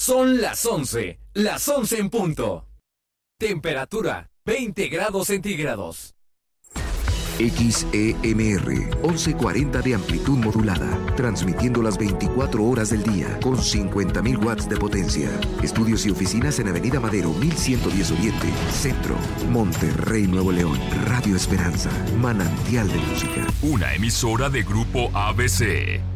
Son las 11 en punto. Temperatura, 20 grados centígrados. XEMR 1140 de amplitud modulada, transmitiendo las 24 horas del día con 50.000 watts de potencia. Estudios y oficinas en Avenida Madero 1110 Oriente, Centro, Monterrey, Nuevo León. Radio Esperanza, manantial de música. Una emisora de Grupo ABC.